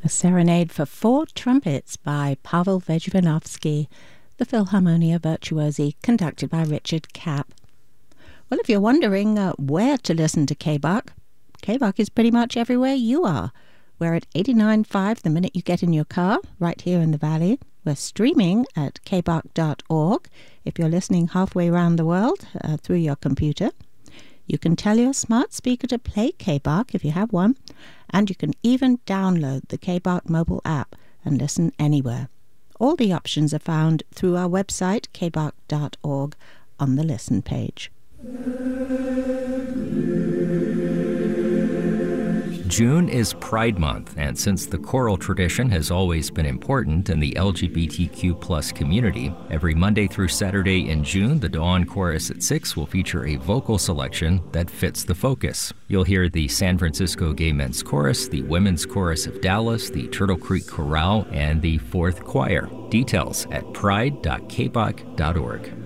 Serenade for Four Trumpets by Pavel Vejvanovsky, the Philharmonia Virtuosi, conducted by Richard Kapp. Well, if you're wondering where to listen to K-Buck, K-Buck is pretty much everywhere you are. We're at 89.5 the minute you get in your car, right here in the Valley. We're streaming at kbuck.org if you're listening halfway around the world through your computer. You can tell your smart speaker to play K-Buck if you have one, and you can even download the K-Buck mobile app and listen anywhere. All the options are found through our website, kbuck.org, on the Listen page. June is Pride Month, and since the choral tradition has always been important in the LGBTQ+ community, every Monday through Saturday in June, the Dawn Chorus at 6 will feature a vocal selection that fits the focus. You'll hear the San Francisco Gay Men's Chorus, the Women's Chorus of Dallas, the Turtle Creek Chorale, and the Fourth Choir. Details at pride.kbuck.org.